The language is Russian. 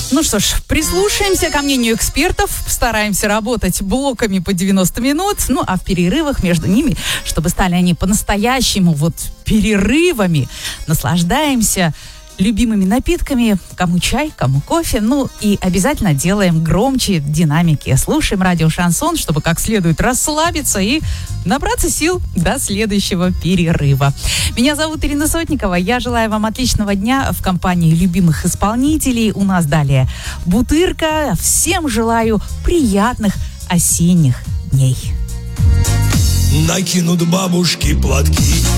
Ну что ж, прислушаемся ко мнению экспертов, стараемся работать блоками по 90 минут, ну а в перерывах между ними, чтобы стали они по-настоящему перерывами, наслаждаемся любимыми напитками, кому чай, кому кофе, ну и обязательно делаем громче динамики. Слушаем радио Шансон, чтобы как следует расслабиться и набраться сил до следующего перерыва. Меня зовут Ирина Сотникова. Я желаю вам отличного дня в компании любимых исполнителей. У нас далее Бутырка. Всем желаю приятных осенних дней. Накинут бабушки платки,